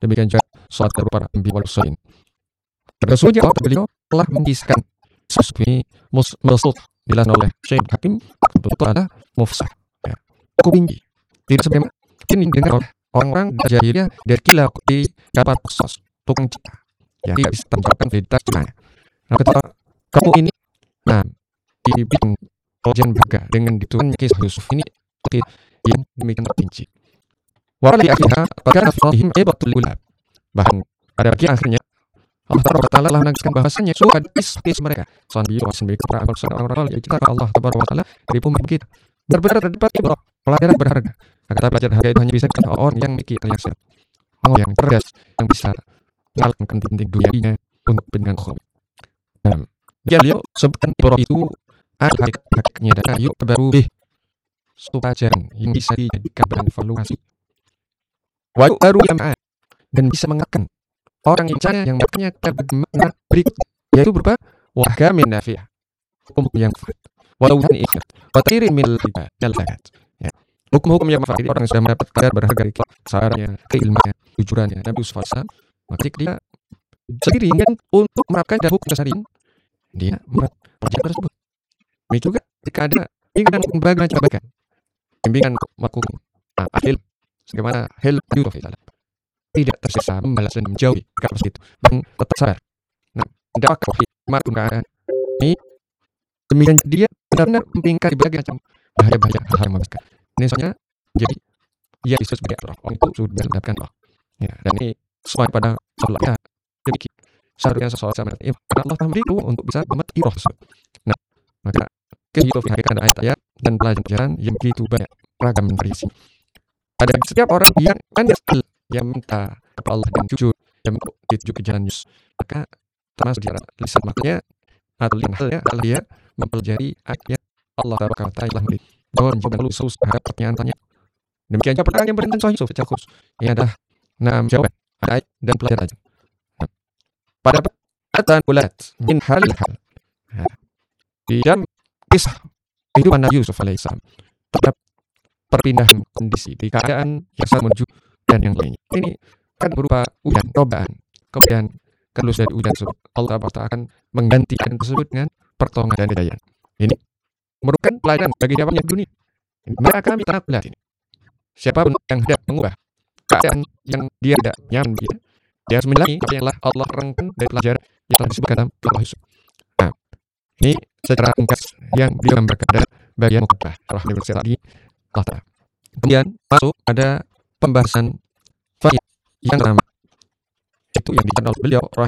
Demikian juga salat para anbiya wal mursalin. Pada sujud beliau telah mengisahkan sosok ini maksud dilakukan oleh Syekh Hakim betul ada mufsah. Ya. Cukup tinggi. Tidak sebagaimana ini dengar oleh orang-orang jahiliyah dari kilau di dapat sos tukang cipta. Ya, tidak bisa terjawabkan veritas ciptanya. Nah, ketika kamu ini dibikin kajian berga dengan dituan kisah Yusuf ini yang demikian terpinci. Walau di akhirnya pada nafsihim ibatul ulab. Bahkan pada bagian akhirnya Allah Taala telah menegaskan bahasanya sudah istis mereka. Sanbiyu wa sanbiyu para orang-orang yang kita Allah Taala dari pemimpin kita. Benar-benar terdapat ibrah, pelajaran berharga. Kata pelajaran harga itu hanya bisa kita orang yang memiliki keyakinan. Orang yang cerdas yang bisa mengalahkan penting dunianya untuk pendengar khawf. Nah, beliau sebutkan ibrah itu ada hakikatnya dan ayo baru suatu pelajaran yang bisa dijadikan bahan evaluasi. Walau baru yang dan bisa mengakan orang yang maknanya bermakna berikut, yaitu berupa wahkamin nafi'ah, hukum yang manfaat, walau bukan ikhlas, watirin min al-fakat. Hukum-hukum yang manfaat, orang yang sudah mendapat kadar berharga dari kesabarannya, keilmuannya, kejujurannya, Nabi Yusuf alaihissalam, maka dia sendiri ingin untuk menerapkan dan hukum tersebut, dia menerapkan perjalanan tersebut. Ini juga jika ada bimbingan berbagai macam kebaikan, bimbingan melakukan akhil, sebagaimana hil Yusuf alaihissalam, tidak tersisa membalas dan menjauhi perkara itu dan tetap sabar. Nah, dakwah tauhid maupun keadaan ini demikian dia benar-benar memingkari berbagai macam bahaya-bahaya hal yang membesar. Ini soalnya jadi ia disebut sebagai Allah. Orang itu sudah mendapatkan Allah. Ya, dan ini semua pada Allah ya demikian. Seharusnya seseorang sama karena Allah tahu itu untuk bisa mematuhi roh tersebut. Nah, maka kehidupan hakikat ayat-ayat dan pelajaran yang begitu banyak ragam dan berisi. Ada setiap orang yang yang minta kepada Allah dan jujur yang dituju ke jalan Yus, maka termasuk di lisan maknanya atau lisan halnya adalah dia mempelajari ayat Allah Taala yang jawab lalu usus terhadap pertanyaan-tanya. Demikian juga pertanyaan yang berhenti soal Yusuf secara khusus. Ini adalah 6 jawaban ayat dan pelajaran. Pada perkataan ulat min halil hal. Di dalam kisah kehidupan Nabi Yusuf alaihissalam terhadap perpindahan kondisi di keadaan yang sangat menuju dan yang lainnya. Ini akan berupa ujian, cobaan. Kemudian kelulus dari ujian tersebut, Allah akan mengganti keadaan tersebut dengan pertolongan dan hidayah. Ini merupakan pelajaran bagi siapa yang dunia. Maka kami telah belajar ini. Siapapun yang hendak mengubah keadaan yang dia tidak nyaman dia harus menilai apa yang Allah terangkan dari pelajaran yang telah disebutkan dalam Allah Yusuf. Nah, ini secara ringkas yang dia gambarkan adalah bagian mukabah rahimahullah di Allah Ta'ala. Kemudian masuk ada pembahasan yang pertama itu yang dikenal beliau